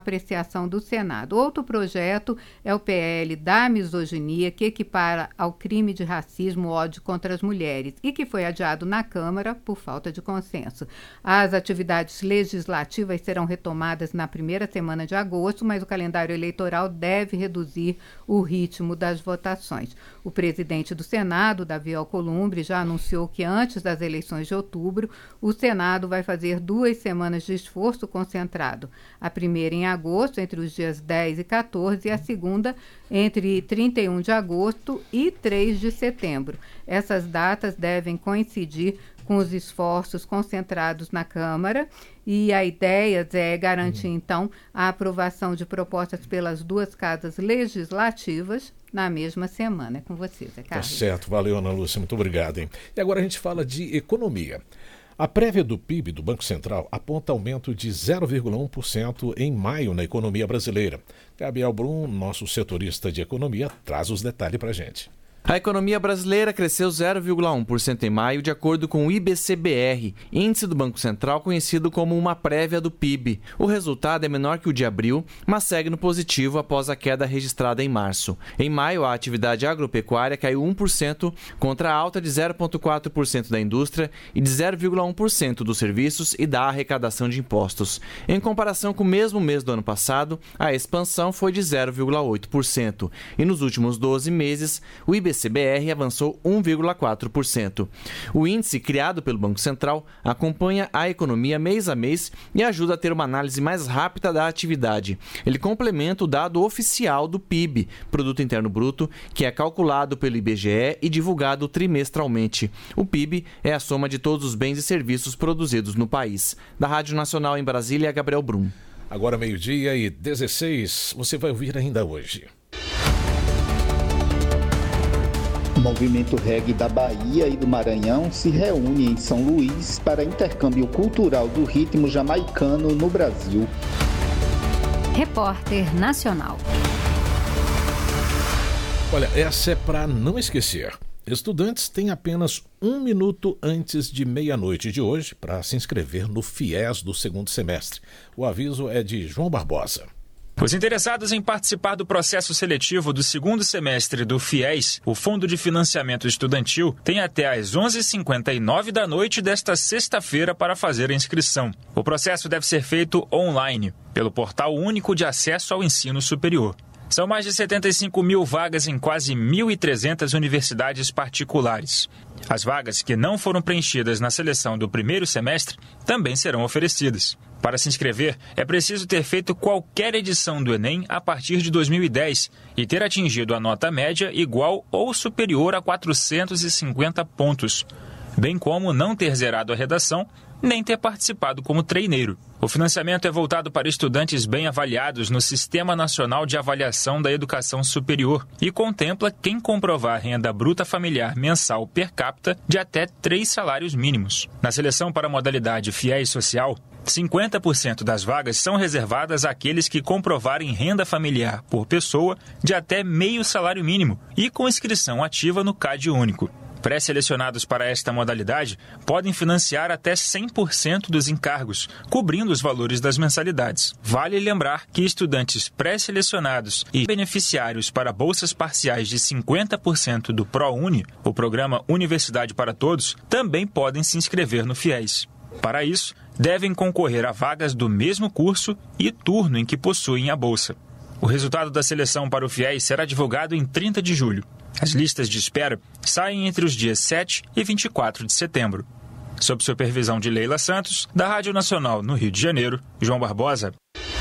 apreciação do Senado. Outro projeto é o PL da misoginia, que equipara ao crime de racismo o ódio contra as mulheres e que foi adiado na Câmara por falta de consenso. As atividades legislativas serão retomadas na primeira semana de agosto, mas o calendário eleitoral deve reduzir o ritmo das votações. O presidente do Senado, Davi Alcolumbre, já anunciou que antes das eleições de outubro, o Senado vai fazer 2 semanas de esforço concentrado. A primeira em agosto, entre os dias 10 e 14, e a segunda entre 31 de agosto e 3 de setembro. Essas datas devem coincidir com os esforços concentrados na Câmara e a ideia é garantir, então, a aprovação de propostas pelas 2 casas legislativas na mesma semana. É com você, Zé Carlos. Tá certo, valeu, Ana Lúcia, muito obrigado, hein? E agora a gente fala de economia. A prévia do PIB do Banco Central aponta aumento de 0,1% em maio na economia brasileira. Gabriel Brum, nosso setorista de economia, traz os detalhes para a gente. A economia brasileira cresceu 0,1% em maio, de acordo com o IBC-BR, índice do Banco Central conhecido como uma prévia do PIB. O resultado é menor que o de abril, mas segue no positivo após a queda registrada em março. Em maio, a atividade agropecuária caiu 1% contra a alta de 0,4% da indústria e de 0,1% dos serviços e da arrecadação de impostos. Em comparação com o mesmo mês do ano passado, a expansão foi de 0,8%. E nos últimos 12 meses, o IBC-BR avançou 1,4%. O índice, criado pelo Banco Central, acompanha a economia mês a mês e ajuda a ter uma análise mais rápida da atividade. Ele complementa o dado oficial do PIB, Produto Interno Bruto, que é calculado pelo IBGE e divulgado trimestralmente. O PIB é a soma de todos os bens e serviços produzidos no país. Da Rádio Nacional em Brasília, Gabriel Brum. Agora 12:16, você vai ouvir ainda hoje. O movimento reggae da Bahia e do Maranhão se reúne em São Luís para intercâmbio cultural do ritmo jamaicano no Brasil. Repórter Nacional. Olha, essa é para não esquecer. Estudantes têm apenas 1 minuto antes de meia-noite de hoje para se inscrever no FIES do segundo semestre. O aviso é de João Barbosa. Os interessados em participar do processo seletivo do segundo semestre do FIES, o Fundo de Financiamento Estudantil, têm até às 11h59 da noite desta sexta-feira para fazer a inscrição. O processo deve ser feito online, pelo Portal Único de Acesso ao Ensino Superior. São mais de 75 mil vagas em quase 1.300 universidades particulares. As vagas que não foram preenchidas na seleção do primeiro semestre também serão oferecidas. Para se inscrever, é preciso ter feito qualquer edição do Enem a partir de 2010 e ter atingido a nota média igual ou superior a 450 pontos, bem como não ter zerado a redação nem ter participado como treineiro. O financiamento é voltado para estudantes bem avaliados no Sistema Nacional de Avaliação da Educação Superior e contempla quem comprovar renda bruta familiar mensal per capita de até 3 salários mínimos. Na seleção para a modalidade FIES Social, 50% das vagas são reservadas àqueles que comprovarem renda familiar por pessoa de até meio salário mínimo e com inscrição ativa no CAD único. Pré-selecionados para esta modalidade podem financiar até 100% dos encargos, cobrindo os valores das mensalidades. Vale lembrar que estudantes pré-selecionados e beneficiários para bolsas parciais de 50% do ProUni, o programa Universidade para Todos, também podem se inscrever no FIES. Para isso, devem concorrer a vagas do mesmo curso e turno em que possuem a bolsa. O resultado da seleção para o FIES será divulgado em 30 de julho. As listas de espera saem entre os dias 7 e 24 de setembro. Sob supervisão de Leila Santos, da Rádio Nacional no Rio de Janeiro, João Barbosa.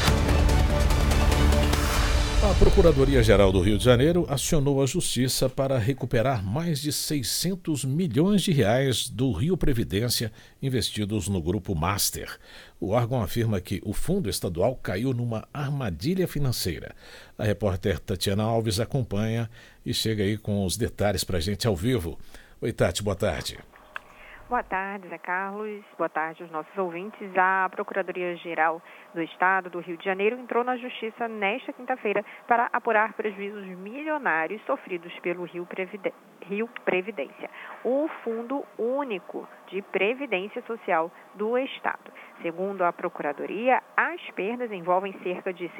A Procuradoria-Geral do Rio de Janeiro acionou a Justiça para recuperar mais de 600 milhões de reais do Rio Previdência investidos no Grupo Master. O órgão afirma que o fundo estadual caiu numa armadilha financeira. A repórter Tatiana Alves acompanha e chega aí com os detalhes para a gente ao vivo. Oi, Tati, boa tarde. Boa tarde, Zé Carlos. Boa tarde aos nossos ouvintes. A Procuradoria-Geral do Estado do Rio de Janeiro entrou na Justiça nesta quinta-feira para apurar prejuízos milionários sofridos pelo Rio Previdência, o Fundo Único de Previdência Social do Estado. Segundo a Procuradoria, as perdas envolvem cerca de